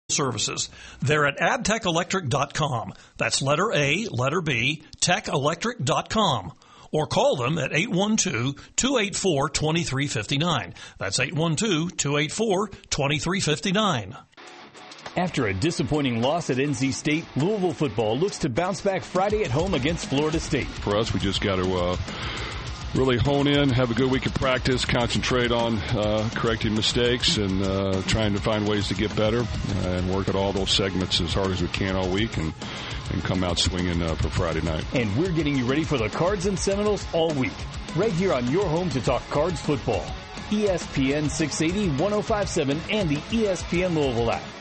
services. They're at abtechelectric.com. That's letter A, letter B, techelectric.com. Or call them at 812-284-2359. That's 812-284-2359. After a disappointing loss at NC State, Louisville football looks to bounce back Friday at home against Florida State. For us, we just got to really hone in, have a good week of practice, concentrate on correcting mistakes and trying to find ways to get better and work at all those segments as hard as we can all week and come out swinging for Friday night. And we're getting you ready for the Cards and Seminoles all week, right here on your home to talk Cards football. ESPN 680, 1057, and the ESPN Louisville app.